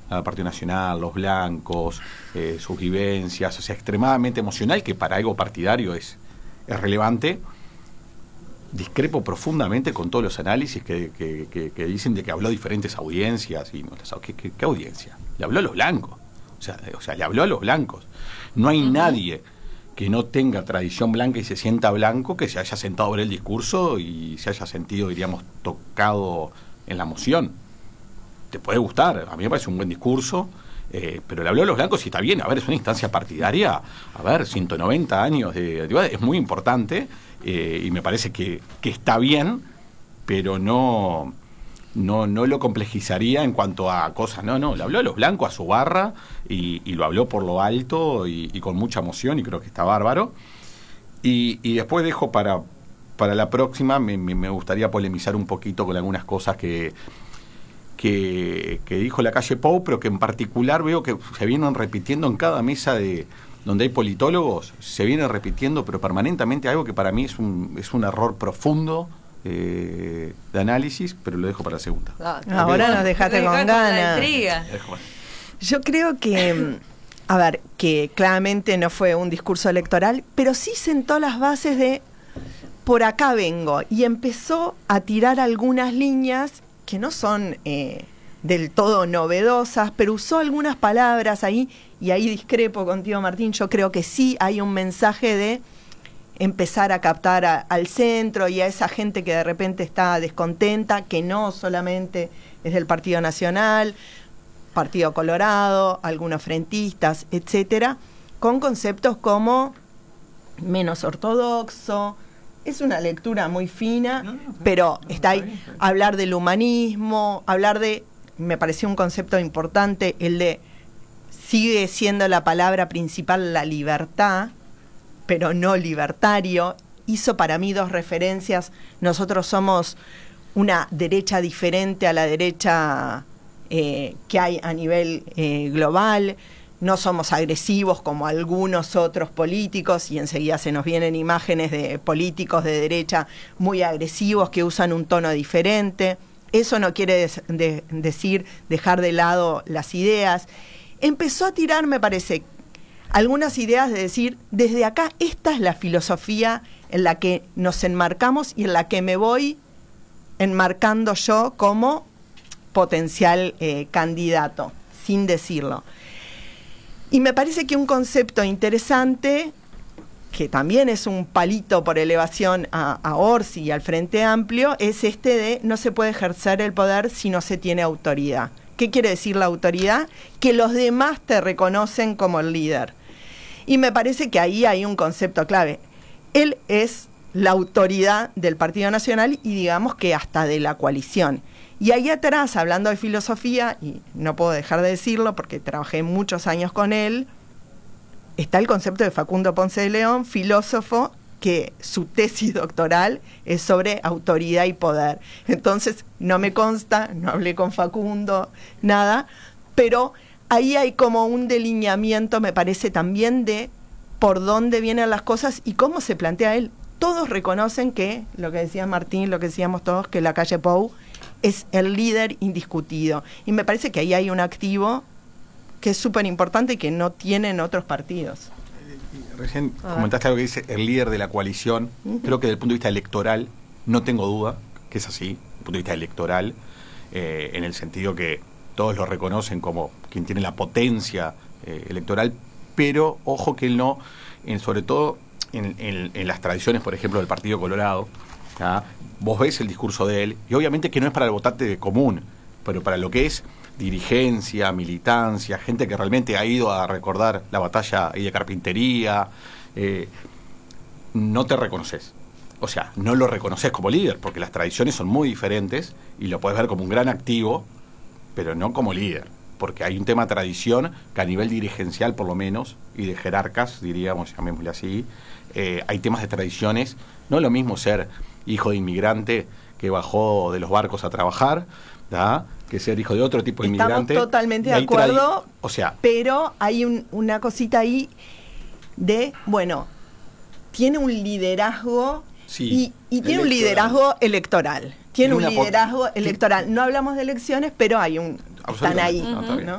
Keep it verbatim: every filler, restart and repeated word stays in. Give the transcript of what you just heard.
al Partido Nacional, los blancos, eh, sus vivencias, o sea, extremadamente emocional, que para algo partidario es, es relevante. Discrepo profundamente con todos los análisis que, que, que, que dicen de que habló a diferentes audiencias. y no, ¿qué, qué, ¿Qué audiencia? Le habló a los blancos. O sea, o sea, le habló a los blancos. No hay uh-huh. nadie que no tenga tradición blanca y se sienta blanco que se haya sentado a ver el discurso y se haya sentido, diríamos, tocado en la emoción. Te puede gustar, a mí me parece un buen discurso, eh, pero le habló a los blancos y está bien. A ver, es una instancia partidaria, a ver, ciento noventa años de antigüedad, es muy importante, eh, y me parece que, que está bien, pero no, no, no lo complejizaría en cuanto a cosas. No, no, le habló a los blancos, a su barra, y, y lo habló por lo alto y, y con mucha emoción, y creo que está bárbaro. Y, y después dejo para, para la próxima, me, me, me gustaría polemizar un poquito con algunas cosas que... Que, que dijo la calle Pou, pero que en particular veo que se vienen repitiendo en cada mesa de donde hay politólogos, se viene repitiendo, pero permanentemente, algo que para mí es un, es un error profundo eh, de análisis, pero lo dejo para la segunda. Ah, ahora nos dejaste con ganas. Yo creo que, a ver, que claramente no fue un discurso electoral, pero sí sentó las bases de por acá vengo, y empezó a tirar algunas líneas que no son eh, del todo novedosas, pero usó algunas palabras ahí, y ahí discrepo contigo, Martín. Yo creo que sí hay un mensaje de empezar a captar a, al centro y a esa gente que de repente está descontenta, que no solamente es del Partido Nacional, Partido Colorado, algunos frentistas, etcétera, con conceptos como menos ortodoxo. Es una lectura muy fina, no, no, no, pero no, está ahí. Está bien, está bien. Hablar del humanismo, hablar de, me pareció un concepto importante, el de, sigue siendo la palabra principal la libertad, pero no libertario. Hizo para mí dos referencias. Nosotros somos una derecha diferente a la derecha eh, que hay a nivel eh, global. No somos agresivos como algunos otros políticos, y enseguida se nos vienen imágenes de políticos de derecha muy agresivos que usan un tono diferente. Eso no quiere des- de- decir dejar de lado las ideas. Empezó a tirar, me parece, algunas ideas de decir, desde acá esta es la filosofía en la que nos enmarcamos y en la que me voy enmarcando yo como potencial eh, candidato, sin decirlo. Y me parece que un concepto interesante, que también es un palito por elevación a, a Orsi y al Frente Amplio, es este de no se puede ejercer el poder si no se tiene autoridad. ¿Qué quiere decir la autoridad? Que los demás te reconocen como el líder. Y me parece que ahí hay un concepto clave. Él es la autoridad del Partido Nacional y digamos que hasta de la coalición. Y ahí atrás, hablando de filosofía, y no puedo dejar de decirlo porque trabajé muchos años con él, está el concepto de Facundo Ponce de León, filósofo, que su tesis doctoral es sobre autoridad y poder. Entonces, no me consta, no hablé con Facundo, nada, pero ahí hay como un delineamiento, me parece, también de por dónde vienen las cosas y cómo se plantea él. Todos reconocen que, lo que decía Martín, lo que decíamos todos, que la calle Pou es el líder indiscutido. Y me parece que ahí hay un activo que es súper importante y que no tienen otros partidos. Recién ah. comentaste algo que dice el líder de la coalición. Uh-huh. Creo que desde el punto de vista electoral, no tengo duda que es así, desde el punto de vista electoral, eh, en el sentido que todos lo reconocen como quien tiene la potencia eh, electoral, pero ojo que él no, en, sobre todo en, en, en las tradiciones, por ejemplo, del Partido Colorado, ¿ah? Vos ves el discurso de él, y obviamente que no es para el votante de común, pero para lo que es dirigencia, militancia, gente que realmente ha ido a recordar la batalla de Carpintería, eh, no te reconoces. O sea, no lo reconoces como líder, porque las tradiciones son muy diferentes, y lo puedes ver como un gran activo, pero no como líder, porque hay un tema de tradición que a nivel dirigencial, por lo menos, y de jerarcas, diríamos, llamémosle así, eh, hay temas de tradiciones. No es lo mismo ser hijo de inmigrante que bajó de los barcos a trabajar, ¿da? Que ser hijo de otro tipo de Estamos inmigrante. Estamos totalmente de acuerdo, tradi- o sea, pero hay un, una cosita ahí de, bueno, tiene un liderazgo sí, y, y tiene un liderazgo electoral. Tiene un liderazgo pot- electoral. No hablamos de elecciones, pero hay un... Están ahí. No, uh-huh. ¿no?